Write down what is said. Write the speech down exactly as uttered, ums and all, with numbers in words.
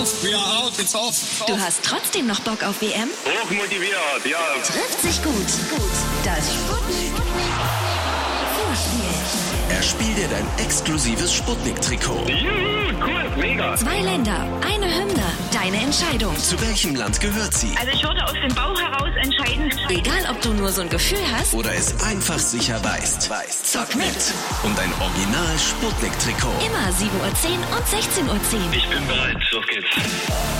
auf, we are out, it's off. Du hast trotzdem noch Bock auf W M? Hochmotiviert, ja. Trifft sich gut. Gut. Das Sputnik Vorspiel. Erspiel dir dein exklusives Sputnik-Trikot. Juhu, cool, mega. Zwei Länder, eine Hymne, deine Entscheidung. Zu welchem Land gehört sie? Also ich würde aus dem Bauch heraus entscheiden. Egal, ob du nur so ein Gefühl hast Oder es einfach sicher weißt. Zock mit. Und dein Original Sputnik-Trikot. Immer sieben Uhr zehn und sechzehn Uhr zehn. Ich bin bereit, los geht's.